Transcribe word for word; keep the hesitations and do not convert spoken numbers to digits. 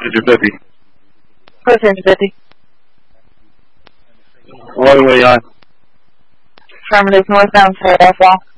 Engine fifty. Close engine fifty. Waterway on. Affirmative, northbound for F L.